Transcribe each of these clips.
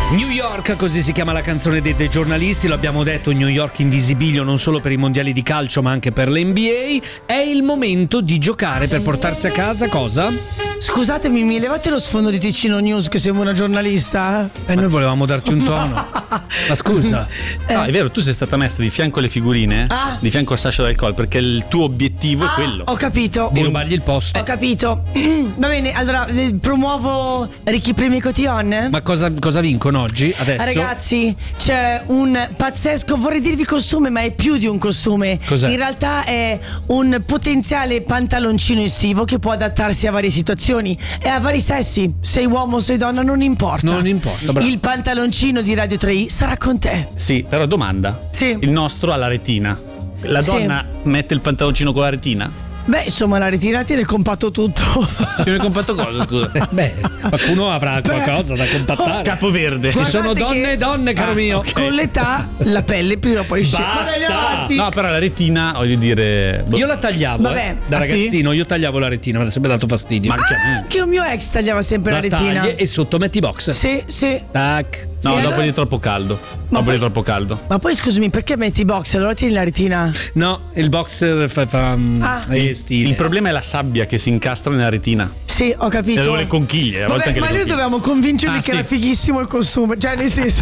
New York, così si chiama la canzone dei giornalisti, lo abbiamo detto, New York in visibilio non solo per i mondiali di calcio ma anche per l'NBA. È il momento di giocare per portarsi a casa cosa? Scusatemi, mi levate lo sfondo di Ticino News che siamo una giornalista? Noi volevamo darti un tono. Ma scusa. No, è vero, tu sei stata messa di fianco alle figurine, di fianco a Sasha D'Alcol, perché il tuo obiettivo è quello. Ho capito. Di rubargli il posto. Ho capito. Va bene, allora promuovo Ricky Primi Cotillon. Ma cosa vincono oggi? Adesso? Ragazzi, c'è un pazzesco, vorrei dirvi costume, ma è più di un costume. Cos'è? In realtà è un potenziale pantaloncino estivo che può adattarsi a varie situazioni e a vari sessi. Sei uomo, sei donna, non importa. Non importa, bravo. Il pantaloncino di Radio 3i sarà con te. Sì, però domanda. Sì. Il nostro ha la retina. La donna mette il pantaloncino con la retina? Beh, insomma, la retina tiene compatto tutto. Tiene compatto cosa, scusa? Beh, qualcuno avrà qualcosa da compattare. Capoverde. Ci sono Guardate donne che- e donne, caro mio. ok. Con l'età la pelle prima o poi scende. Basta! No, però la retina, voglio dire. Io la tagliavo, Vabbè. da Ah, sì? ragazzino, io tagliavo la retina, mi ha sempre dato fastidio. Ma anche a me. Anche un mio ex tagliava sempre la retina. tagli e sotto metti i box. Sì, sì. Tac. No, E dopo allora- è troppo caldo. Dopo poi- è troppo caldo. Ma poi scusami, perché metti i box? Allora tieni la retina. No, il boxer fa stile. Il problema è la sabbia che si incastra nella retina. Sì, ho capito. E avevo le conchiglie, a volte Vabbè, anche ma le noi conchiglie. dovevamo convincerli Ah, che sì. era fighissimo il costume. Cioè, nel senso.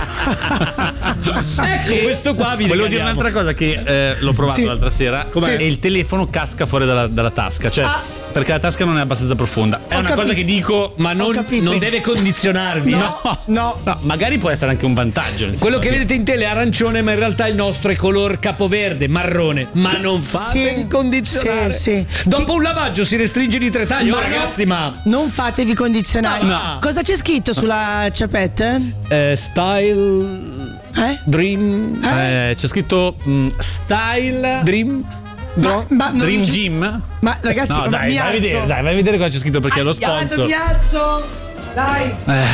Ecco, questo qua vi Volevo dire regaliamo. un'altra cosa che l'ho provato Sì. l'altra sera. Com'è? E il telefono casca fuori dalla tasca. Cioè, perché la tasca non è abbastanza profonda. È Ho una capito. cosa che dico. Ma non, capito. non deve condizionarvi. No. No, magari può essere anche un vantaggio. nel Quello senso che vedete in tele è arancione, ma in realtà il nostro è color capoverde, marrone. Ma non fatevi Sì, condizionare. sì, sì. Dopo un lavaggio si restringe di 3 tagli. Oh, Ma ragazzi, ma Non fatevi condizionare. No. Cosa c'è scritto sulla ciappette? style dream c'è scritto style dream Ma non Dream c'è- Gym. Ma ragazzi, No, ma dai, mi vai a alzo. vedere, vai a vedere cosa c'è scritto perché è lo sponsor. Mi alzo. Dai.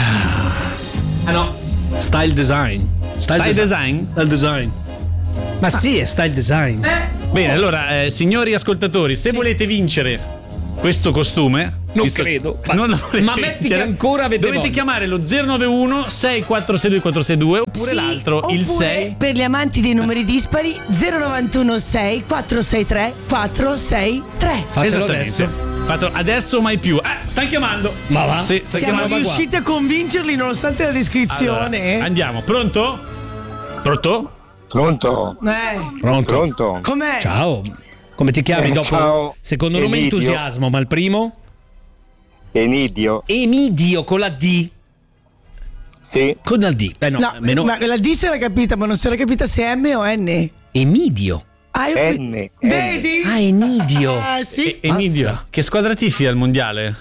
ah no, style design. Style design? Style design. Ma sì, è style design. Bene, allora, signori ascoltatori, se volete vincere questo costume, Non credo. Non lo volete Ma metti vincere, che ancora avete dovete voglia. chiamare lo 091 646 2462 oppure Sì, l'altro, il oppure 6. per gli amanti dei numeri dispari 091 6 463 463. Fatelo adesso. Fatelo adesso o mai più. Stanno chiamando. Ma va? Sì, sta Siamo chiamando. riusciti a convincerli nonostante la descrizione. Allora, andiamo, pronto? Pronto? Pronto? Pronto? Pronto? Com'è? Ciao. Come ti chiami dopo? Ciao. Secondo nome Emidio. entusiasmo, ma il primo? Enidio? Emidio con la D. Sì. Con la D. Beh no, No, meno ma la D si era capita, ma non si era capita se è M o N. Emidio. Ah, io- N. Vedi? Ah, Enidio. Ah, sì. Emidio, che squadra tifi al mondiale?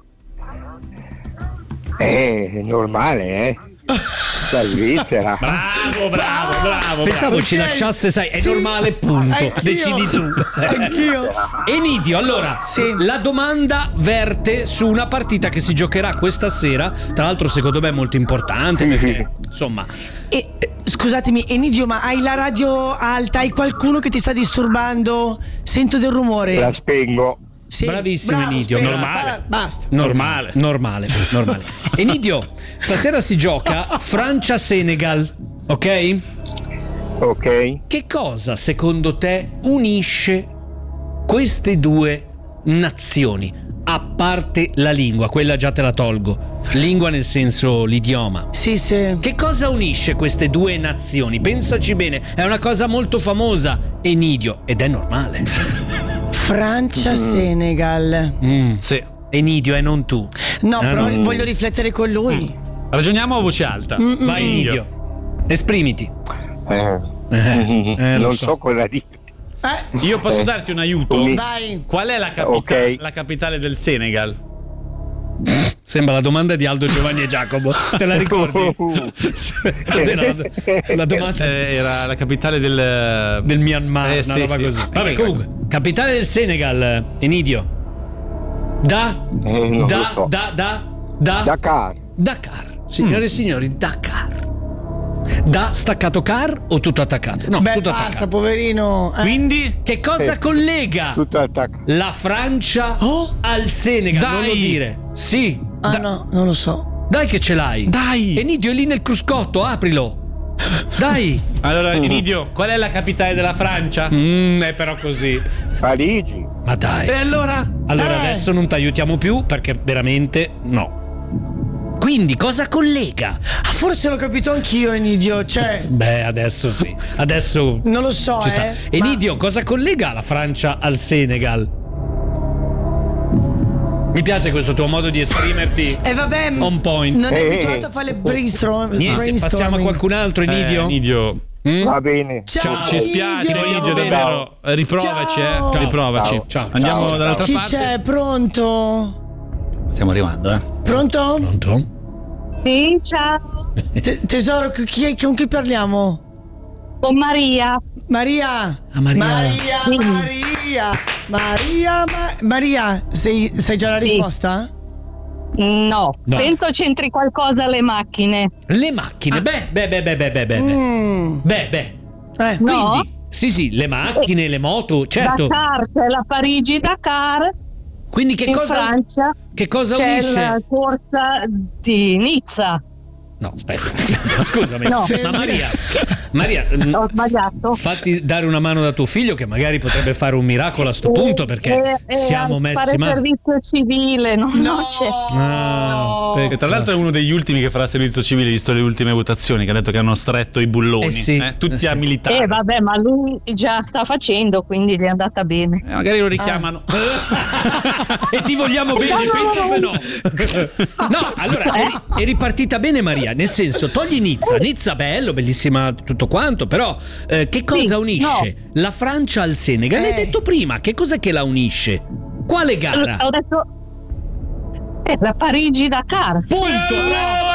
È normale, La Svizzera. Bravo. Pensavo Ok. ci lasciasse, sai, è Sì. normale, punto. Anch'io. Decidi tu. Anch'io. Enidio, allora, Sì. la domanda verte su una partita che si giocherà questa sera, tra l'altro secondo me è molto importante perché, insomma, Scusatemi, Enidio, ma hai la radio alta? Hai qualcuno che ti sta disturbando? Sento del rumore. La spengo. Sì. Bravissimo, Bravo, Enidio, spera. normale. Basta. normale. Enidio, stasera si gioca Francia-Senegal, ok? Ok. Che cosa secondo te unisce queste due nazioni? A parte la lingua, quella già te la tolgo. Lingua nel senso l'idioma. Sì, sì. Che cosa unisce queste due nazioni? Pensaci bene, è una cosa molto famosa, Enidio, ed è normale. Francia-Senegal. Sì. Enidio e non tu. No, però no. voglio riflettere con lui. Ragioniamo a voce alta. Vai Enidio, esprimiti. Lo Non so. so cosa dire. Io posso darti un aiuto? Vai. Qual è la capitale del Senegal? Sembra la domanda di Aldo, Giovanni e Giacomo. Te la ricordi? Sì, no, la domanda Era la capitale del del Myanmar, una sì, roba sì. così. Vabbè, comunque, capitale del Senegal, Enidio. Non lo so. Dakar. Dakar. Signore e signori, Dakar. Da staccato car o tutto attaccato? No, Beh, tutto basta, attaccato. poverino. Quindi? Che cosa collega Tutto attaccato. la Francia al Senegal? Dai. Non lo dire. Sì. Ah, no, non lo so. Dai che ce l'hai. Dai. Enidio è lì nel cruscotto, aprilo. Dai. Allora, Enidio, qual è la capitale della Francia? È però così. Parigi. Ma dai. E allora? Allora adesso non ti aiutiamo più perché veramente no. Quindi cosa collega? Forse l'ho capito anch'io, Enidio. Cioè, Beh, adesso sì. Adesso non lo so, ci sta. Enidio, cosa collega la Francia al Senegal? Mi piace questo tuo modo di esprimerti. Vabbè, on point. non è abituato a fare le brainstorming. Passiamo a qualcun altro, Enidio. Enidio. Va bene. Ciao, Ci spiace, Enidio, davvero. Riprovaci, Ciao. Riprovaci. Ciao. Andiamo dall'altra Chi parte. c'è? Pronto? Stiamo arrivando, Pronto? Pronto? Sì, ciao, Tesoro, con chi parliamo? con Maria. Maria. Maria. Maria, sai già la risposta? No, penso c'entri qualcosa alle macchine. Le macchine. No? Quindi, sì, le macchine, le moto, certo. Dakar, c'è la Parigi-Dakar. Quindi che in cosa Francia unisce? c'è la corsa di Nizza. No, aspetta, scusami. No. Ma Maria, Ho sbagliato. fatti dare una mano da tuo figlio che magari potrebbe fare un miracolo a sto punto perché siamo messi fare male. servizio civile, non c'è. E tra l'altro è uno degli ultimi che farà servizio civile, visto le ultime votazioni, che ha detto che hanno stretto i bulloni. Tutti a militare. Vabbè, ma lui già sta facendo, quindi gli è andata bene. Magari lo richiamano. E ti vogliamo bene, pensa se no. No, allora è ripartita bene Maria, nel senso, togli Nizza bello, bellissima tutto quanto, però che cosa unisce la Francia al Senegal? L'hai detto prima, che cos'è che la unisce? Quale gara? Ho detto la Parigi-Dakar. Punto, bravo!